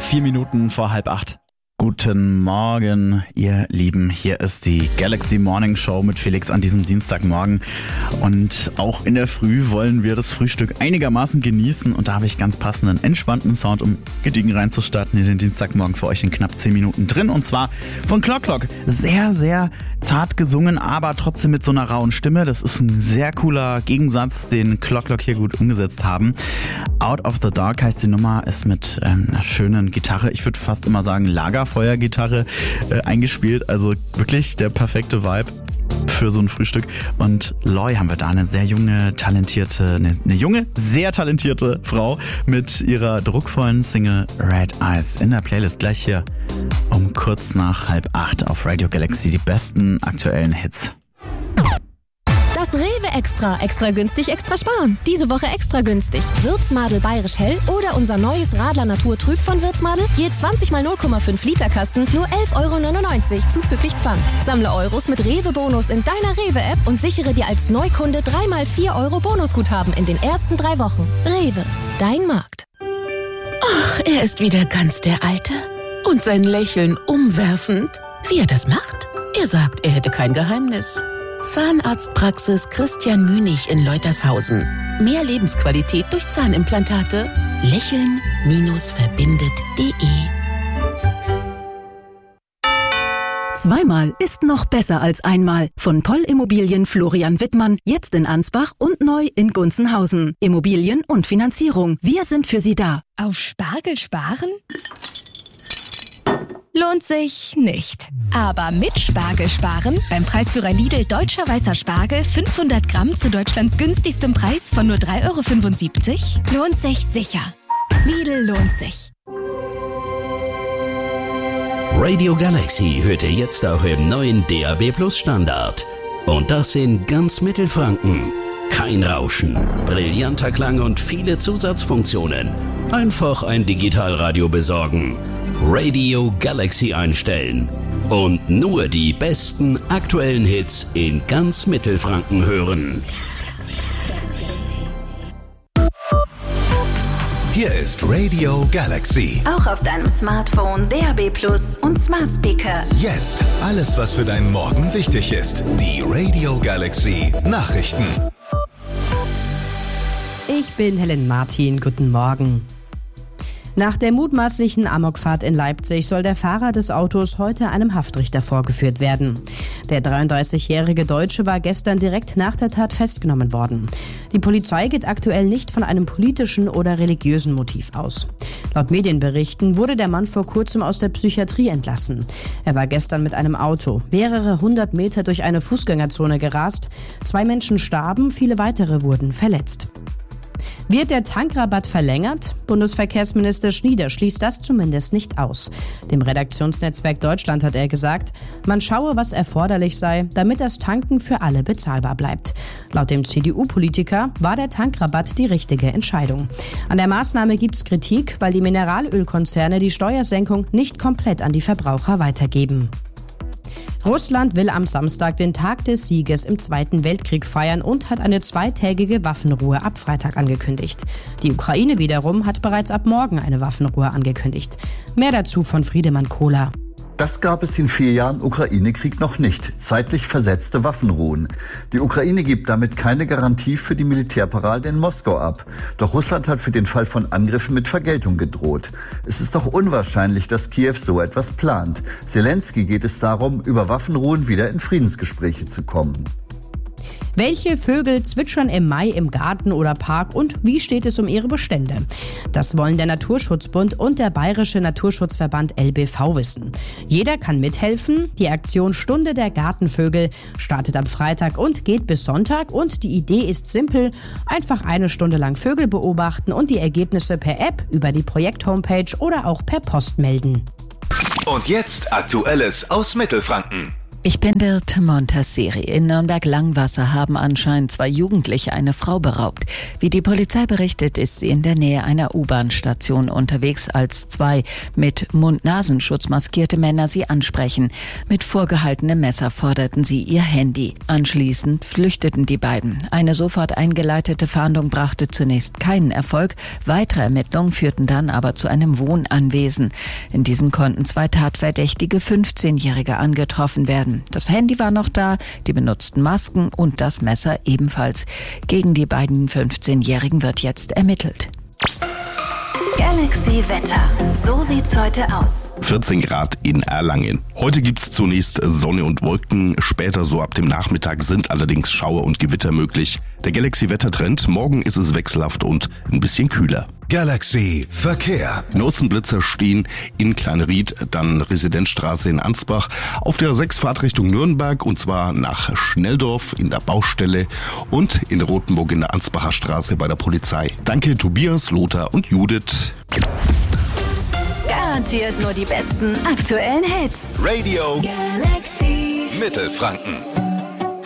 4 Minuten vor 7:30. Guten Morgen, ihr Lieben. Hier ist die Galaxy Morning Show mit Felix an diesem Dienstagmorgen. Und auch in der Früh wollen wir das Frühstück einigermaßen genießen. Und da habe ich ganz passenden, entspannten Sound, um gediegen reinzustarten in den Dienstagmorgen für euch in knapp 10 Minuten drin. Und zwar von Clock Clock. Sehr, sehr zart gesungen, aber trotzdem mit so einer rauen Stimme. Das ist ein sehr cooler Gegensatz, den Clock Clock hier gut umgesetzt haben. Out of the Dark heißt die Nummer, ist mit einer schönen Gitarre, ich würde fast immer sagen Lagerfeuergitarre eingespielt. Also wirklich der perfekte Vibe für so ein Frühstück. Und Loy haben wir da, eine sehr junge, sehr talentierte Frau mit ihrer druckvollen Single Red Eyes in der Playlist. Gleich hier um kurz nach 7:30 auf Radio Galaxy die besten aktuellen Hits. Das Rewe Extra. Extra günstig, extra sparen. Diese Woche extra günstig. Wirtsmadel Bayerisch Hell oder unser neues Radler Naturtrüb von Wirtsmadel. Je 20 mal 0,5 Liter Kasten, nur 11,99 € zuzüglich Pfand. Sammle Euros mit Rewe-Bonus in deiner Rewe-App und sichere dir als Neukunde 3 mal 4 € Bonusguthaben in den ersten 3 Wochen. Rewe, dein Markt. Ach, er ist wieder ganz der Alte. Und sein Lächeln umwerfend. Wie er das macht? Er sagt, er hätte kein Geheimnis. Zahnarztpraxis Christian Münig in Leutershausen. Mehr Lebensqualität durch Zahnimplantate. Lächeln-verbindet.de. Zweimal ist noch besser als einmal. Von Poll Immobilien Florian Wittmann, jetzt in Ansbach und neu in Gunzenhausen. Immobilien und Finanzierung. Wir sind für Sie da. Auf Spargel sparen? Lohnt sich nicht. Aber mit Spargel sparen, beim Preisführer Lidl Deutscher Weißer Spargel 500 Gramm zu Deutschlands günstigstem Preis von nur 3,75 €, lohnt sich sicher. Lidl lohnt sich. Radio Galaxy hört ihr jetzt auch im neuen DAB+ Standard. Und das in ganz Mittelfranken. Kein Rauschen, brillanter Klang und viele Zusatzfunktionen. Einfach ein Digitalradio besorgen. Radio Galaxy einstellen und nur die besten aktuellen Hits in ganz Mittelfranken hören. Hier ist Radio Galaxy. Auch auf deinem Smartphone, DAB+ und Smart Speaker. Jetzt alles, was für deinen Morgen wichtig ist. Die Radio Galaxy Nachrichten. Ich bin Helen Martin. Guten Morgen. Nach der mutmaßlichen Amokfahrt in Leipzig soll der Fahrer des Autos heute einem Haftrichter vorgeführt werden. Der 33-jährige Deutsche war gestern direkt nach der Tat festgenommen worden. Die Polizei geht aktuell nicht von einem politischen oder religiösen Motiv aus. Laut Medienberichten wurde der Mann vor kurzem aus der Psychiatrie entlassen. Er war gestern mit einem Auto mehrere 100 Meter durch eine Fußgängerzone gerast. 2 Menschen starben, viele weitere wurden verletzt. Wird der Tankrabatt verlängert? Bundesverkehrsminister Schnieder schließt das zumindest nicht aus. Dem Redaktionsnetzwerk Deutschland hat er gesagt, man schaue, was erforderlich sei, damit das Tanken für alle bezahlbar bleibt. Laut dem CDU-Politiker war der Tankrabatt die richtige Entscheidung. An der Maßnahme gibt's Kritik, weil die Mineralölkonzerne die Steuersenkung nicht komplett an die Verbraucher weitergeben. Russland will am Samstag den Tag des Sieges im Zweiten Weltkrieg feiern und hat eine 2-tägige Waffenruhe ab Freitag angekündigt. Die Ukraine wiederum hat bereits ab morgen eine Waffenruhe angekündigt. Mehr dazu von Friedemann Kohler. Das gab es in 4 Jahren Ukraine-Krieg noch nicht. Zeitlich versetzte Waffenruhen. Die Ukraine gibt damit keine Garantie für die Militärparade in Moskau ab. Doch Russland hat für den Fall von Angriffen mit Vergeltung gedroht. Es ist doch unwahrscheinlich, dass Kiew so etwas plant. Zelensky geht es darum, über Waffenruhen wieder in Friedensgespräche zu kommen. Welche Vögel zwitschern im Mai im Garten oder Park und wie steht es um ihre Bestände? Das wollen der Naturschutzbund und der Bayerische Naturschutzverband LBV wissen. Jeder kann mithelfen. Die Aktion Stunde der Gartenvögel startet am Freitag und geht bis Sonntag. Und die Idee ist simpel. Einfach 1 Stunde lang Vögel beobachten und die Ergebnisse per App, über die Projekt-Homepage oder auch per Post melden. Und jetzt Aktuelles aus Mittelfranken. Ich bin Birte Montasseri. In Nürnberg-Langwasser haben anscheinend 2 Jugendliche eine Frau beraubt. Wie die Polizei berichtet, ist sie in der Nähe einer U-Bahn-Station unterwegs, als 2 mit Mund-Nasenschutz maskierte Männer sie ansprechen. Mit vorgehaltenem Messer forderten sie ihr Handy. Anschließend flüchteten die beiden. Eine sofort eingeleitete Fahndung brachte zunächst keinen Erfolg. Weitere Ermittlungen führten dann aber zu einem Wohnanwesen. In diesem konnten 2 tatverdächtige 15-Jährige angetroffen werden. Das Handy war noch da, die benutzten Masken und das Messer ebenfalls. Gegen die beiden 15-Jährigen wird jetzt ermittelt. Galaxy Wetter. So sieht's heute aus. 14 Grad in Erlangen. Heute gibt's zunächst Sonne und Wolken. Später, so ab dem Nachmittag, sind allerdings Schauer und Gewitter möglich. Der Galaxy-Wettertrend. Morgen ist es wechselhaft und ein bisschen kühler. Galaxy Verkehr. Außenblitzer stehen in Kleinried, dann Residenzstraße in Ansbach, auf der 6 Fahrtrichtung Nürnberg, und zwar nach Schnelldorf in der Baustelle und in Rothenburg in der Ansbacher Straße bei der Polizei. Danke Tobias, Lothar und Judith. Garantiert nur die besten aktuellen Hits. Radio Galaxy Mittelfranken.